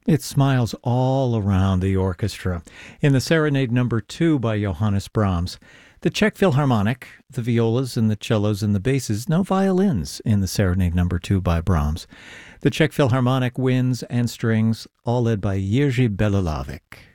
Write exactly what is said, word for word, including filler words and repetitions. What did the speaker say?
It smiles all around the orchestra. In the Serenade Number Two by Johannes Brahms, the Czech Philharmonic, the violas and the cellos and the basses, no violins in the Serenade Number Two by Brahms. The Czech Philharmonic winds and strings, all led by Jiří Bělohlávek.